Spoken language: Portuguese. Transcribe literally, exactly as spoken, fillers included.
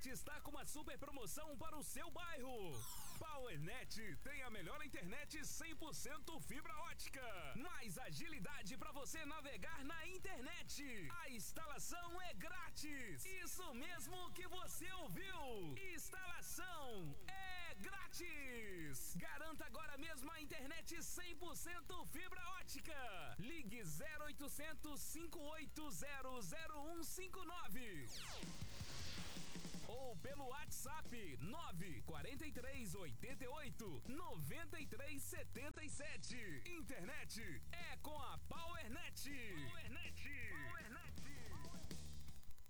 PowerNet está com uma super promoção para o seu bairro. PowerNet tem a melhor internet cem por cento fibra ótica. Mais agilidade para você navegar na internet. A instalação é grátis. Isso mesmo que você ouviu. Instalação é grátis. Garanta agora mesmo a internet cem por cento fibra ótica. Ligue zero oitocentos, cinco oito zero, zero um cinco nove. Ou pelo WhatsApp nove quatro três oito oito, nove três sete sete. Internet é com a PowerNet. PowerNet. PowerNet.